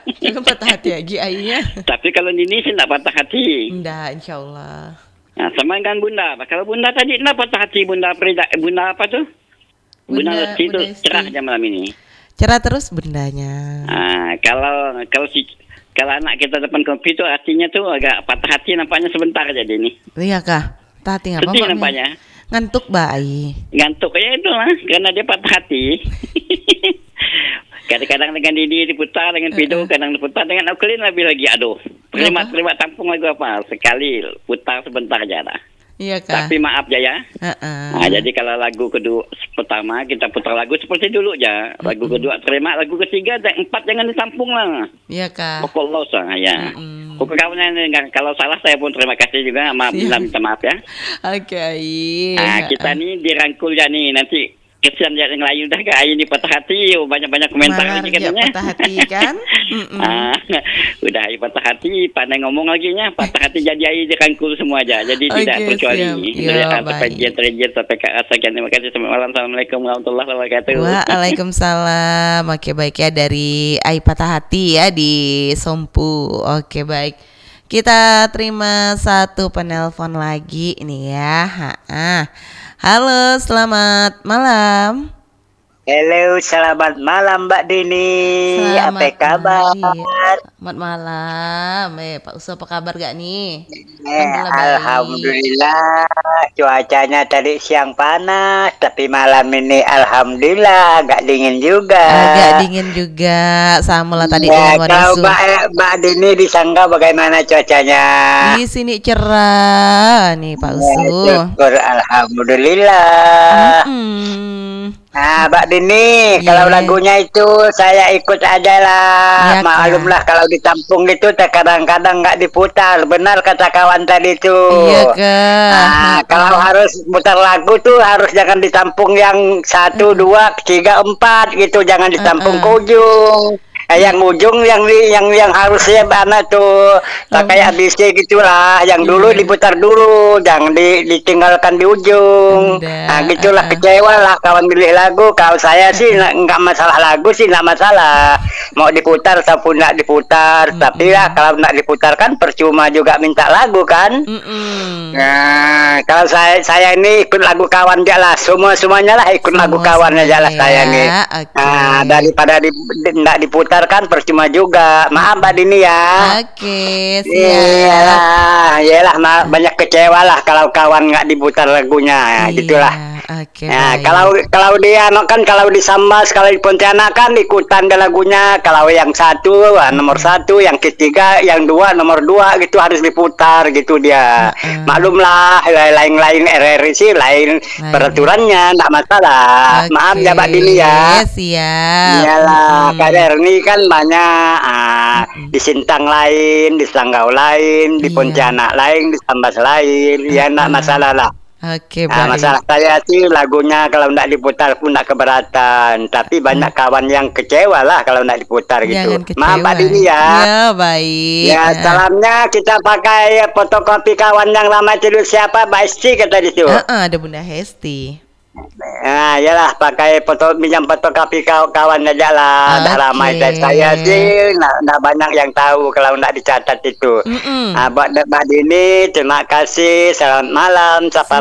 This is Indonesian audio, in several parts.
Patah hati lagi ayahnya. Tapi kalau Nini sih enggak patah hati. Enggak, insya Allah. Nah, sama dengan Bunda. Kalau Bunda tadi enggak patah hati, Bunda apa tuh? Bunda Lesti itu Bunda cerah Esti. aja malam ini. Cerah terus bundanya. Nah, kalau anak kita depan kopi itu artinya tuh agak patah hati nampaknya sebentar aja dia nih. Iya kah? Tati ngapa Sedih maknya? nampaknya. Ngantuk bayi. Ngantuk ya itu lah karena dia patah hati. Kadang-kadang dengan Didi diputar dengan Pido, kadang diputar dengan Auklin lebih lagi. Aduh, terima tampung lagu apa? Sekali putar sebentar aja lah. Iya kah? Tapi maaf ya. Nah, jadi kalau lagu kedua pertama kita putar lagu seperti dulu aja. Lagu kedua terima, lagu ketiga dan empat jangan ditampung lah. Iya kah? Pokok los lah ya. Pokok kawannya kalau salah saya pun terima kasih juga, minta maaf ya. Oke, Ai. Nah, kita nih dirangkul ya nih nanti. Kesian yang lain udah kayak ini patah hati, banyak komentar Malar lagi ya, katanya. patah hati kan? Udah patah hati, pandai ngomong lagi nya, patah hati jadi ai dirangkul semua aja. Jadi tidak terkecuali. Sampai jet sampai ke sekian. Terima kasih, selamat malam. Assalamualaikum warahmatullahi wabarakatuh. Waalaikumsalam. Oke, baik ya dari Ai patah hati ya di Sompu. Oke, baik. Kita terima satu penelpon lagi ini ya. Halo, selamat malam. Halo, selamat malam Mbak Dini. Apa kabar? Selamat malam. Pak Uso apa kabar gak nih? Alhamdulillah. Cuacanya tadi siang panas, tapi malam ini alhamdulillah agak dingin juga. Agak dingin juga. Sama lah tadi ya, kalau Mbak Dini di Sangga bagaimana cuacanya? Di sini cerah nih Pak Uso. Syukur alhamdulillah. Nah, Mbak Dini, kalau lagunya itu saya ikut aja lah. Maklumlah kalau ditampung gitu kadang-kadang nggak diputar. Benar kata kawan tadi tuh. Iya kah? Nah, kalau harus putar lagu tuh harus jangan ditampung yang 1, 2, 3, 4 gitu. Jangan ditampung ke ujung. Yang ujung yang harusnya mana tuh kayak ABC gitulah, yang dulu diputar dulu, jangan ditinggalkan di ujung. Nah gitulah, kecewa lah kawan milih lagu. Kalau saya sih nggak masalah lagu sih, nggak masalah mau diputar ataupun nggak diputar. Tapi ya kalau nggak diputar kan percuma juga minta lagu kan. Nah kalau saya ini ikut lagu kawan aja lah, semuanya lah ikut lagu kawan aja lah saya nih. Nah daripada nggak diputar kan percuma juga. Maaf Mbak Dini ya. Oke, siap. Iyalah banyak kecewa lah kalau kawan nggak diputar lagunya, ya, gitulah. Nah, kalau dia kan kalau di Sambas, kalau di Pontianak kan ikutan ke lagunya. Kalau yang 1 nomor 1, yang ketiga, yang 2 nomor 2 gitu harus diputar gitu dia. Maklumlah lain-lain RRI sih lain peraturannya, enggak masalah. Maaf ya Mbak Dini ya. Siap. Iyalah, KRRI kan banyak di Sintang lain, di Sanggau lain, di Pontianak lain, di Sambas lain. Ya enggak masalah lah. Oke, nah, masalah saya sih lagunya kalau enggak diputar pun enggak keberatan. Tapi banyak kawan yang kecewa lah kalau enggak diputar gitu. Maaf Mbak Dini ya. Ya, baik. Ya, salamnya kita pakai fotokopi kawan yang lama itu siapa? Mbak Esti kata itu. Ada Bunda Hesti. Nah, iyalah pakai pinjam fotokopi kawan aja lah. Udah ramai dari saya sih, nggak banyak yang tahu kalau nggak dicatat itu. Nah, buat Mbak Dini, terima kasih. Selamat malam, sapa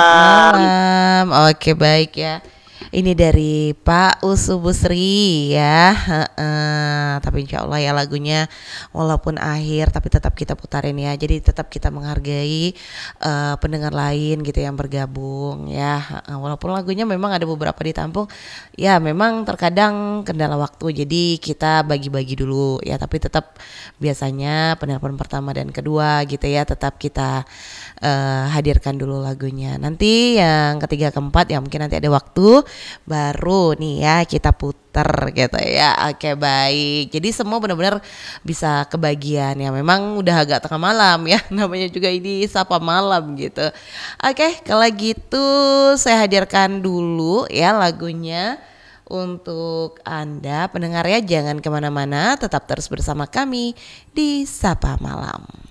malam. Oke, baik ya. Ini dari Pak Usubusri ya. Tapi insya Allah ya lagunya walaupun akhir tapi tetap kita putarin ya. Jadi tetap kita menghargai pendengar lain gitu yang bergabung ya. Walaupun lagunya memang ada beberapa ditampung, ya memang terkadang kendala waktu. Jadi kita bagi-bagi dulu ya. Tapi tetap biasanya penelpon pertama dan kedua gitu ya tetap kita hadirkan dulu lagunya. Nanti yang ketiga keempat ya mungkin nanti ada waktu baru nih ya kita puter gitu ya. Oke, baik. Jadi semua benar-benar bisa kebagian ya. Memang udah agak tengah malam ya. Namanya juga ini sapa malam gitu. Oke, kalau gitu saya hadirkan dulu ya lagunya untuk Anda pendengar ya. Jangan kemana-mana, tetap terus bersama kami di Sapa Malam.